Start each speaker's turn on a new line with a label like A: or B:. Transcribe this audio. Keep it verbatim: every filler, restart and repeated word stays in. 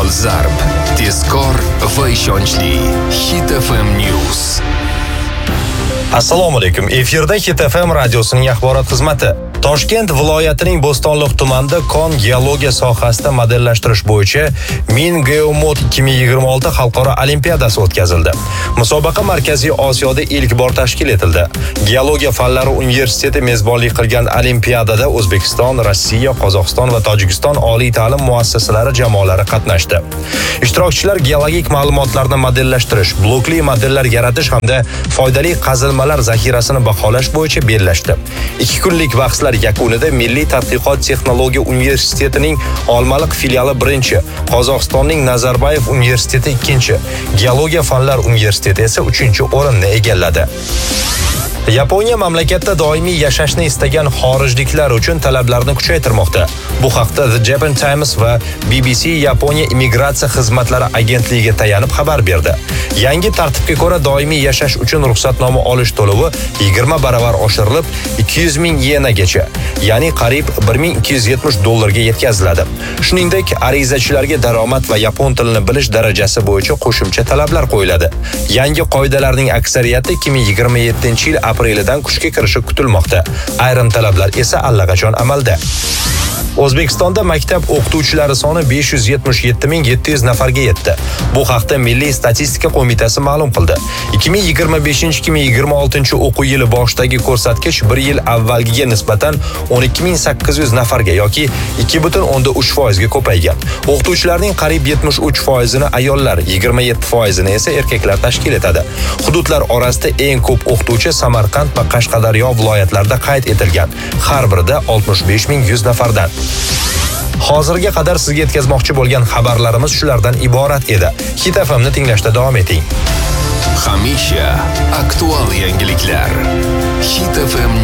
A: Dolzarb, tezkor va ishonchli Hit F M News.
B: Assalomu alaykum. Efirda Hit F M radiosining axborot xizmati. Toshkent viloyatining Bo'stonliq tumanida kon geologiya sohasida modellashtirish bo'yicha Mingeomod ikki ming yigirma olti xalqaro olimpiadasi o'tkazildi. Musobaqa Markaziy Osiyoda ilk bor tashkil etildi. Geologiya fanlari universiteti mezbonlik qilgan olimpiadada O'zbekiston, Rossiya, Qozog'iston va Tojikiston oliy ta'lim muassasalari jamoalari qatnashdi. Ishtirokchilar geologik ma'lumotlarni modellashtirish, blokli modellar yaratish hamda foydali qazilmalar zaxirasini baholash bo'yicha bellashdi. ikki kunlik bahslar yakunida Milliy tadqiqot texnologiya universitetining Olmaliq filiali birinchi, Qozog'istonning Nazarbayev universiteti ikkinchi, Geologiya fanlar universiteti esa uchinchi o'rinni egalladi. Yaponiya mamlakatda doimiy yashashni istagan xorijliklar uchun talablarni kuchaytirmoqda. Bu haqda The Japan Times va B B C Yaponiya immigratsiya xizmatlari agentligiga tayanib xabar berdi. Yangi tartibga ko'ra doimiy yashash uchun ruxsatnoma olish to'lovi yigirma baravar oshirilib ikki yuz ming yenagacha, ya'ni qariyb bir ming ikki yuz yetmish dollarga yetkaziladi. Shuningdek, arizachilarga daromad va yapon tilini bilish darajasi bo'yicha qo'shimcha talablar qo'yiladi. Yangi qoidalarning aksariyati ikki ming yigirma yettinchi yil aprelidan kuchga kirishi kutilmoqda. Ayrim talablar esa allaqachon amalda. O'zbekistonda maktab o'qituvchilari soni besh yuz yetmish yetti ming yetti yuz nafarga yetdi. Bu haqda Milliy statistika qo'mitasi ma'lum qildi. ikki ming yigirma beshinchi ikki ming yigirma oltinchi o'quv yili boshidagi ko'rsatkich bir yil avvalgiga nisbatan o'n ikki ming sakkiz yuz nafarga yoki ikki butun o'nda uch foiz ga ko'paygan. O'qituvchilarning qariyb yetmish uch foizini ayollar, yigirma yetti foizini esa erkaklar tashkil etadi. Hududlar orasida eng ko'p o'qituvchi Samarqand va Qashqadaryo viloyatlarida qayd etilgan. Har birida oltmish besh ming yuz nafardan. Hozirga qadar sizga yetkazmoqchi bo'lgan xabarlarimiz shulardan iborat edi. Hit F M ni tinglashda davom eting.
A: Hamisha aktual yangiliklar. Hit F M